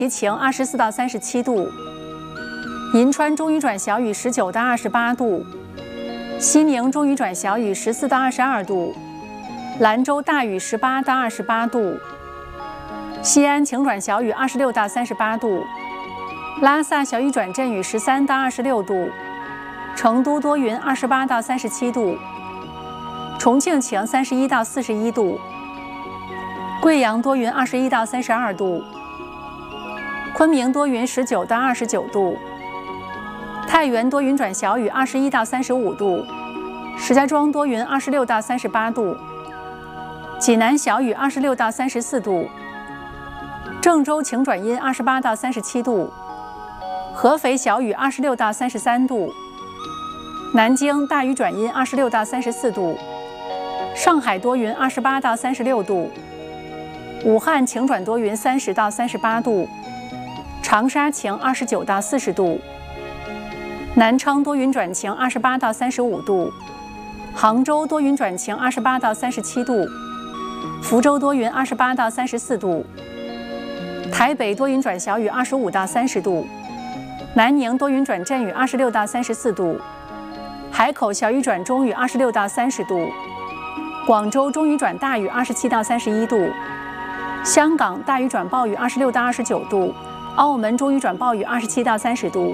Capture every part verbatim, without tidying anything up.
宜晴二十四到三十七度，银川中雨转小雨十九到二十八度，西宁中雨转小雨十四到二十二度，兰州大雨十八到二十八度，西安晴转小雨二十六到三十八度，拉萨小雨转阵雨十三到二十六度，成都多云二十八到三十七度，重庆晴三十一到四十一度，贵阳多云二十一到三十二度，昆明多云十九到二十九度，太原多云转小雨二十一到三十五度，石家庄多云二十六到三十八度，济南小雨二十六到三十四度，郑州晴转阴二十八到三十七度，合肥小雨二十六到三十三度，南京大雨转阴二十六到三十四度，上海多云二十八到三十六度，武汉晴转多云三十到三十八度，长沙晴二十九到四十度，南昌多云转晴二十八到三十五度，杭州多云转晴二十八到三十七度，福州多云二十八到三十四度，台北多云转小雨二十五到三十度，南宁多云转阵雨二十六到三十四度，海口小雨转中雨二十六到三十度，广州中雨转大雨二十七到三十一度，香港大雨转暴雨二十六到二十九度，澳门中雨转暴雨二十七到三十度。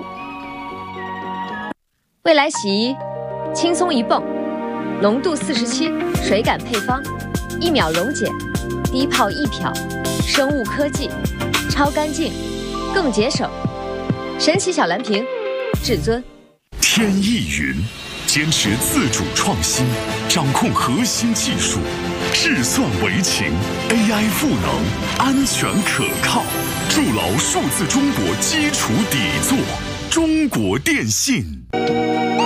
未来洗衣，轻松一泵，浓度四十七，水感配方，一秒溶解，低泡易漂，生物科技，超干净，更节省。神奇小蓝瓶，至尊。 天翼云坚持自主创新，掌控核心技术，智算为情 ，A I 赋能，安全可靠，筑牢数字中国基础底座。中国电信。